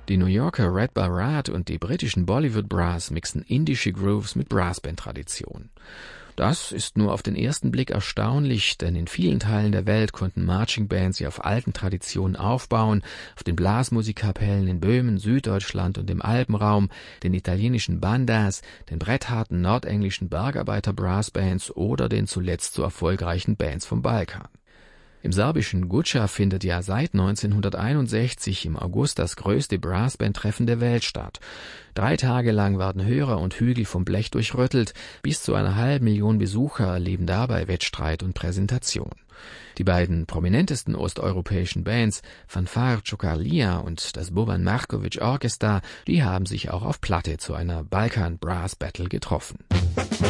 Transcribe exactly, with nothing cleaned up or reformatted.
Die New Yorker Red Baraat und die britischen Bollywood Brass mixen indische Grooves mit Brassband-Tradition. Das ist nur auf den ersten Blick erstaunlich, denn in vielen Teilen der Welt konnten Marching Bands ja auf alten Traditionen aufbauen, auf den Blasmusikkapellen in Böhmen, Süddeutschland und dem Alpenraum, den italienischen Bandas, den brettharten nordenglischen Bergarbeiter-Brassbands oder den zuletzt so erfolgreichen Bands vom Balkan. Im serbischen Guča findet ja seit neunzehnhunderteinundsechzig im August das größte Brassband-Treffen der Welt statt. Drei Tage lang werden Hörer und Hügel vom Blech durchrüttelt, bis zu einer halben Million Besucher erleben dabei Wettstreit und Präsentation. Die beiden prominentesten osteuropäischen Bands, Fanfare Ciocărlia und das Boban Marković Orchestra, die haben sich auch auf Platte zu einer Balkan Brass Battle getroffen.